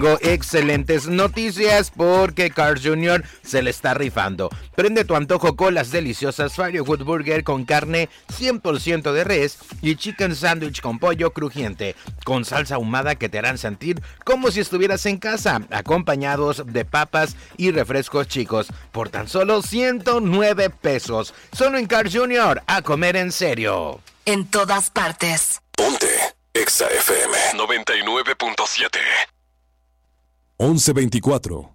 Excelentes noticias porque Carl's Jr. se le está rifando. Prende tu antojo con las deliciosas Firewood Burger con carne 100% de res y chicken sandwich con pollo crujiente, con salsa ahumada que te harán sentir como si estuvieras en casa, acompañados de papas y refrescos chicos, por tan solo 109 pesos. Solo en Carl's Jr. a comer en serio. En todas partes. Ponte Exa FM 99.7. 1124